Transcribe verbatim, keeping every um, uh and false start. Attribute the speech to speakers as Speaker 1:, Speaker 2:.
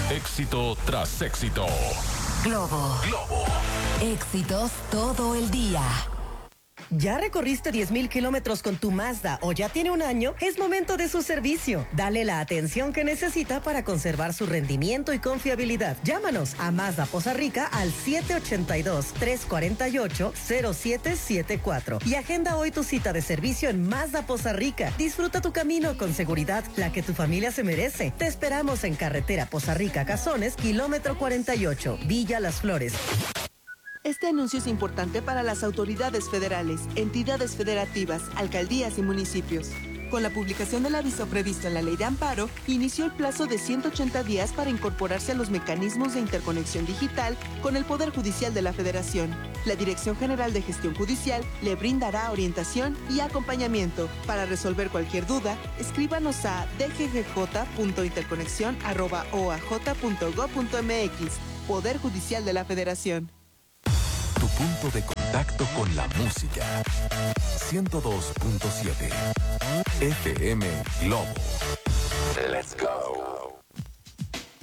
Speaker 1: Éxito tras éxito.
Speaker 2: Globo.
Speaker 1: Globo.
Speaker 2: Éxitos todo el día.
Speaker 3: ¿Ya recorriste diez mil kilómetros con tu Mazda o ya tiene un año? Es momento de su servicio. Dale la atención que necesita para conservar su rendimiento y confiabilidad. Llámanos a Mazda Poza Rica al siete ocho dos, tres cuatro ocho, cero siete siete cuatro y agenda hoy tu cita de servicio en Mazda Poza Rica. Disfruta tu camino con seguridad, la que tu familia se merece. Te esperamos en carretera Poza Rica Cazones, kilómetro cuarenta y ocho, Villa Las Flores.
Speaker 4: Este anuncio es importante para las autoridades federales, entidades federativas, alcaldías y municipios. Con la publicación del aviso previsto en la Ley de Amparo, inició el plazo de ciento ochenta días para incorporarse a los mecanismos de interconexión digital con el Poder Judicial de la Federación. La Dirección General de Gestión Judicial le brindará orientación y acompañamiento. Para resolver cualquier duda, escríbanos a d g g j punto interconexión arroba o a j punto gob punto m x. Poder Judicial de la Federación.
Speaker 1: Tu punto de contacto con la música. ciento dos punto siete F M Globo. Let's go.